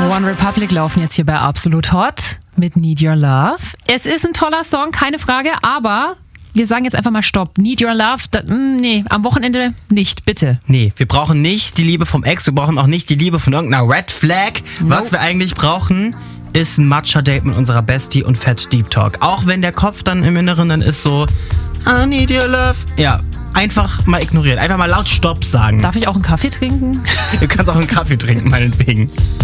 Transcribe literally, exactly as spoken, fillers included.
One Republic laufen jetzt hier bei Absolut Hot mit Need Your Love. Es ist ein toller Song, keine Frage, aber wir sagen jetzt einfach mal Stopp. Need Your Love, da, mh, nee, am Wochenende nicht, bitte. Nee, wir brauchen nicht die Liebe vom Ex, wir brauchen auch nicht die Liebe von irgendeiner Red Flag. No. Was wir eigentlich brauchen, ist ein Matcha-Date mit unserer Bestie und Fett Deep Talk. Auch wenn der Kopf dann im Inneren dann ist so, I need your love. Ja, einfach mal ignorieren, einfach mal laut Stopp sagen. Darf ich auch einen Kaffee trinken? Du kannst auch einen Kaffee trinken, meinetwegen.